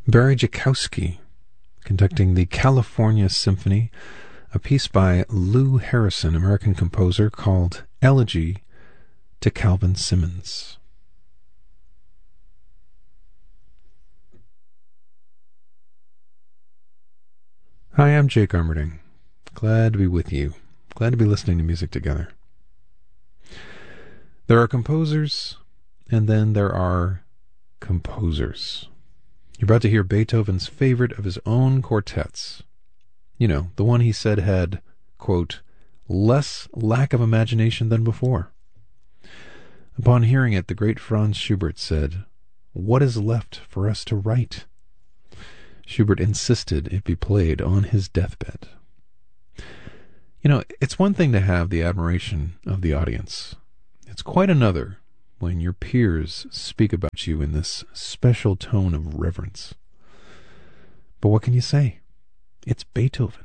Barry Jakowski conducting the California Symphony, a piece by Lou Harrison, American composer, called Elegy to Calvin Simmons. Hi, I'm Jake Armerding. Glad to be with you. Glad to be listening to music together. There are composers, and then there are composers. You're about to hear Beethoven's favorite of his own quartets. You know, the one he said had, quote, less lack of imagination than before. Upon hearing it, the great Franz Schubert said, "What is left for us to write?" Schubert insisted it be played on his deathbed. You know, it's one thing to have the admiration of the audience. It's quite another when your peers speak about you in this special tone of reverence. But what can you say? It's Beethoven.